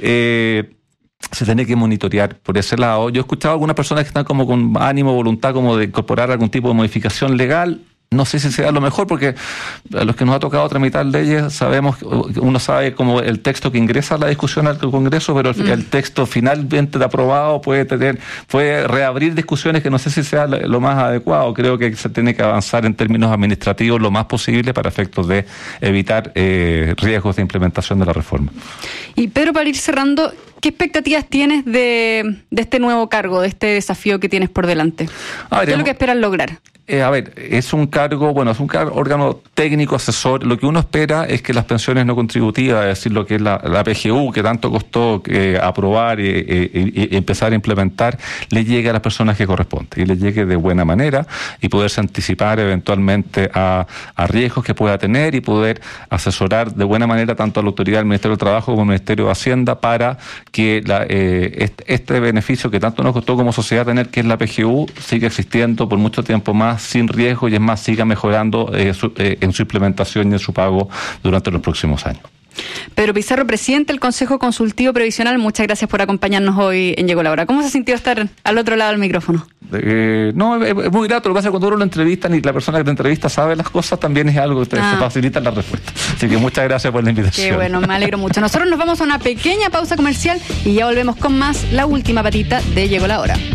se tiene que monitorear por ese lado. Yo he escuchado a algunas personas que están como con ánimo, voluntad como de incorporar algún tipo de modificación legal. No sé si sea lo mejor, porque a los que nos ha tocado tramitar leyes sabemos, uno sabe como el texto que ingresa a la discusión al Congreso, pero el texto finalmente aprobado puede reabrir discusiones que no sé si sea lo más adecuado. Creo que se tiene que avanzar en términos administrativos lo más posible para efectos de evitar riesgos de implementación de la reforma. Y Pedro, para ir cerrando, ¿qué expectativas tienes de este nuevo cargo, de este desafío que tienes por delante? ¿Qué es lo que esperas lograr? Es un órgano técnico asesor. Lo que uno espera es que las pensiones no contributivas, es decir, lo que es la PGU, que tanto costó aprobar y empezar a implementar, le llegue a las personas que corresponde y le llegue de buena manera, y poderse anticipar eventualmente a riesgos que pueda tener, y poder asesorar de buena manera tanto a la autoridad del Ministerio del Trabajo como al Ministerio de Hacienda para que este beneficio que tanto nos costó como sociedad tener, que es la PGU, siga existiendo por mucho tiempo más sin riesgo, y es más, siga mejorando en su implementación y en su pago durante los próximos años. Pedro Pizarro, presidente del Consejo Consultivo Previsional, muchas gracias por acompañarnos hoy en Llegó la Hora. ¿Cómo se sintió estar al otro lado del micrófono? No, es muy grato. Lo que pasa es que cuando uno lo entrevistan y la persona que te entrevista sabe las cosas, también es algo que se facilita la respuesta. Así que muchas gracias por la invitación. Qué bueno, me alegro mucho. Nosotros nos vamos a una pequeña pausa comercial y ya volvemos con más, la última patita de Llegó la Hora.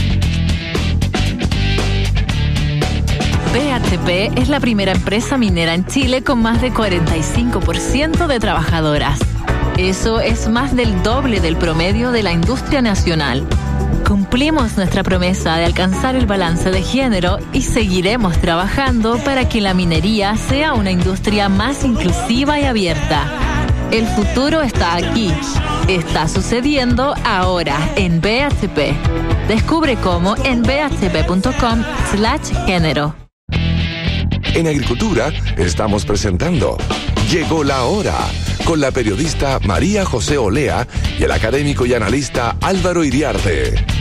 BHP es la primera empresa minera en Chile con más de 45% de trabajadoras. Eso es más del doble del promedio de la industria nacional. Cumplimos nuestra promesa de alcanzar el balance de género y seguiremos trabajando para que la minería sea una industria más inclusiva y abierta. El futuro está aquí. Está sucediendo ahora en BHP. Descubre cómo en bhp.com/género. En Agricultura estamos presentando Llegó la Hora, con la periodista María José Olea y el académico y analista Álvaro Iriarte.